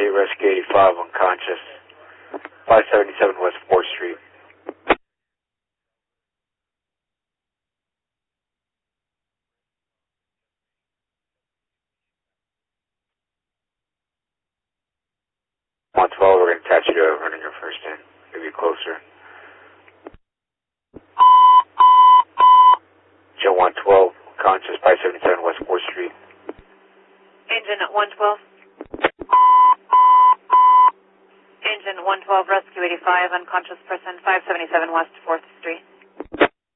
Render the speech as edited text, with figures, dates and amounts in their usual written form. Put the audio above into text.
Rescue 85, unconscious. 577 West 4th Street. On 12, we're going to attach you to running your first in. Maybe closer. Joe 112, unconscious, 577 West 4th Street. Engine 112. Engine 112, Rescue 85, unconscious person, 577 West 4th Street.